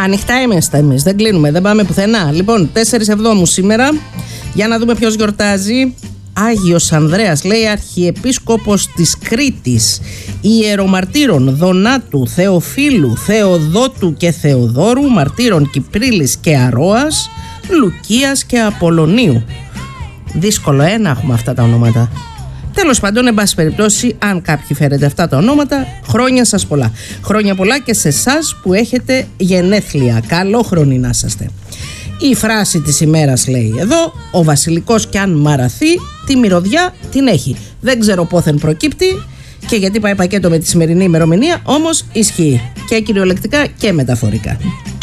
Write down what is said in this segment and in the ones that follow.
Ανοιχτά είμαστε εμείς, δεν κλείνουμε, δεν πάμε πουθενά. Λοιπόν, 4 Εβδόμου σήμερα, για να δούμε ποιος γιορτάζει. Άγιος Ανδρέας, λέει, Αρχιεπίσκοπος της Κρήτης, ιερομαρτύρων Δονάτου, Θεοφίλου, Θεοδότου και Θεοδόρου, μαρτύρων Κυπρίλης και Αρρώας, Λουκίας και Απολωνίου. Δύσκολο να έχουμε αυτά τα ονόματα. Τέλος πάντων, εν πάση περιπτώσει, αν κάποιοι φέρετε αυτά τα ονόματα, χρόνια σας πολλά. Χρόνια πολλά και σε εσάς που έχετε γενέθλια. Καλόχρονοι να είσαστε. Η φράση της ημέρας λέει εδώ: ο βασιλικός κι αν μαραθεί, τη μυρωδιά την έχει. Δεν ξέρω πόθεν προκύπτει και γιατί πάει πακέτο με τη σημερινή ημερομηνία, όμως ισχύει και κυριολεκτικά και μεταφορικά.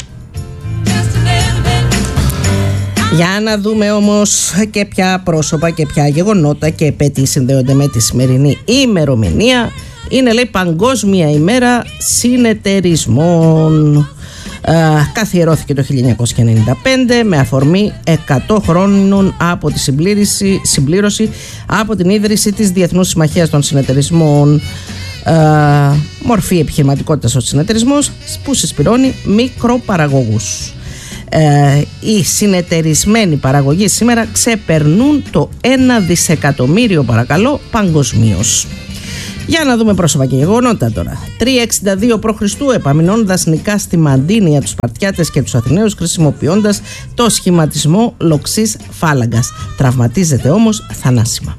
Για να δούμε όμως και ποια πρόσωπα και ποια γεγονότα και επέτειοι συνδέονται με τη σημερινή ημερομηνία. Είναι, λέει, Παγκόσμια ημέρα συνεταιρισμών. Καθιερώθηκε το 1995 με αφορμή 100 χρόνων από τη συμπλήρωση από την ίδρυση της Διεθνούς Συμμαχίας των Συνεταιρισμών. Μορφή επιχειρηματικότητας ο συνεταιρισμός που συσπηρώνει μικροπαραγωγούς. Οι συνεταιρισμένοι παραγωγοί σήμερα ξεπερνούν το 1 δισεκατομμύριο, παρακαλώ, παγκοσμίως. Για να δούμε πρόσωπα και γεγονότα τώρα. 362 π.Χ. επαμεινών δασνικά στη Μαντίνια τους Σπαρτιάτες και τους Αθηναίους χρησιμοποιώντας το σχηματισμό λοξής φάλαγγας. Τραυματίζεται όμως θανάσιμα.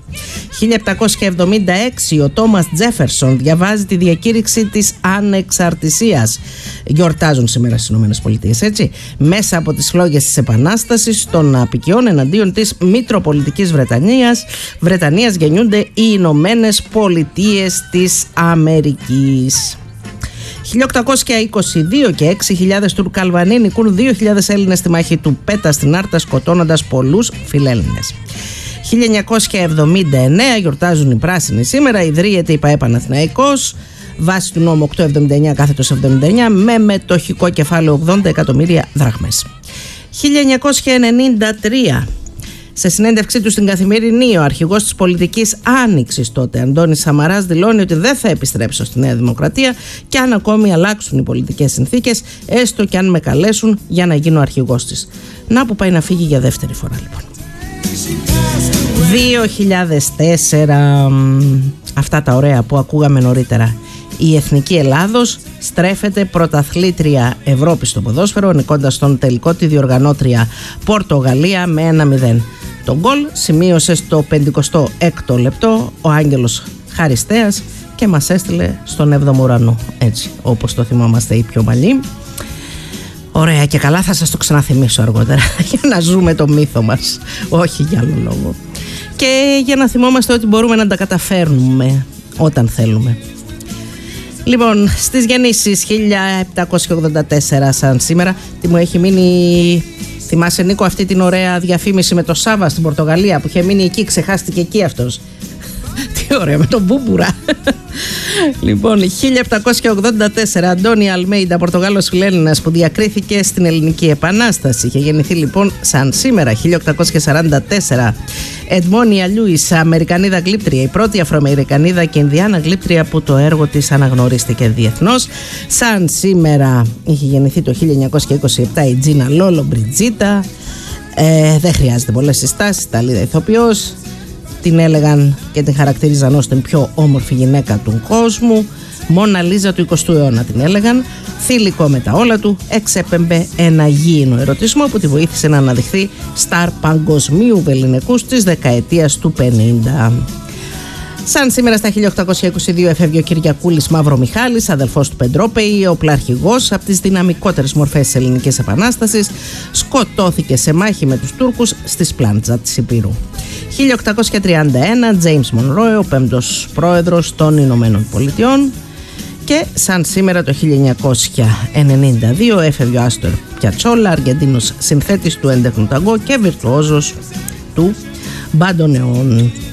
1776 ο Τόμας Τζέφερσον διαβάζει τη διακήρυξη της ανεξαρτησίας. Γιορτάζουν σήμερα στις ΗΠΑ, έτσι. Μέσα από τις φλόγες της Επανάστασης των απικιών εναντίον της Μητροπολιτικής Βρετανίας γεννιούνται οι Ηνωμένες Πολιτείες της Αμερικής. 1822 και 6.000 Τουρκαλβανοί νικούν 2.000 Έλληνες στη μάχη του Πέτα στην Άρτα, σκοτώνοντας πολλούς Φιλέλληνες. 1979 γιορτάζουν οι πράσινοι σήμερα, ιδρύεται η ΠΑΕ Παναθηναϊκός βάσει του νόμου 879/79 με μετοχικό κεφάλαιο 80 εκατομμύρια δραχμές. 1993 σε συνέντευξή του στην Καθημερινή, ο αρχηγός της πολιτικής Άνοιξης τότε, Αντώνης Σαμαράς, δηλώνει ότι δεν θα επιστρέψω στη Νέα Δημοκρατία και αν ακόμη αλλάξουν οι πολιτικές συνθήκες, έστω και αν με καλέσουν για να γίνω αρχηγός της. Να που πάει να φύγει για δεύτερη φορά, λοιπόν. 2004, αυτά τα ωραία που ακούγαμε νωρίτερα. Η Εθνική Ελλάδος στρέφεται πρωταθλήτρια Ευρώπης στο ποδόσφαιρο, νικώντας στον τελικό τη διοργανώτρια Πορτογαλία με 1-0. Το γκολ σημείωσε στο 56ο λεπτό ο Άγγελος Χαριστέας και μας έστειλε στον 7ο ουρανό, έτσι όπως το θυμόμαστε οι πιο παλιοί. Ωραία και καλά, θα σας το ξαναθυμίσω αργότερα για να ζούμε το μύθο μας, όχι για άλλο λόγο. Και για να θυμόμαστε ότι μπορούμε να τα καταφέρνουμε όταν θέλουμε. Λοιπόν, στις γεννήσεις 1784 σαν σήμερα, τι μου έχει μείνει, θυμάσαι Νίκο αυτή την ωραία διαφήμιση με το Σάβα στην Πορτογαλία που είχε μείνει εκεί, ξεχάστηκε εκεί αυτός. Τι ωραία, με τον Μπούμπουρα. Λοιπόν, 1784 Αντώνη Αλμέιντα, Πορτογάλος Φιλέλληνας που διακρίθηκε στην Ελληνική Επανάσταση. Είχε γεννηθεί λοιπόν σαν σήμερα. 1844 Εντμόνια Λιούις, Αμερικανίδα γλύπτρια, η πρώτη Αφροαμερικανίδα και Ινδιάνα γλύπτρια που το έργο της αναγνωρίστηκε διεθνώς. Σαν σήμερα είχε γεννηθεί το 1927 η Τζίνα Λόλο Μπριτζίτα. Δεν χρειάζεται πολλές συστάσεις, Ιταλίδα ηθοποιός. Την έλεγαν και την χαρακτήριζαν ως την πιο όμορφη γυναίκα του κόσμου. Μόνα Λίζα του 20ου αιώνα την έλεγαν. Θηλυκό με τα όλα του, εξέπεμπε ένα γήινο ερωτισμό που τη βοήθησε να αναδειχθεί στάρ παγκοσμίου βεληνικούς της δεκαετίας του 50. Σαν σήμερα στα 1822 έφευγε ο Κυριακούλης Μαυρομιχάλης, αδελφός του Πεντρόπεη, οπλαρχηγός από τις δυναμικότερες μορφές της Ελληνικής Επανάστασης, σκοτώθηκε σε μάχη με τους Τούρκους στη Σπλάντζα της Υπήρου. 1831 Τζέιμς Μονρόε, ο 5ος πρόεδρος των Ηνωμένων Πολιτειών. Και σαν σήμερα το 1992 έφευγε ο Άστορ Πιατσόλα, Αργεντίνος συνθέτης του έντεχνου ταγκό και βιρτουόζος του μπαντονεόν.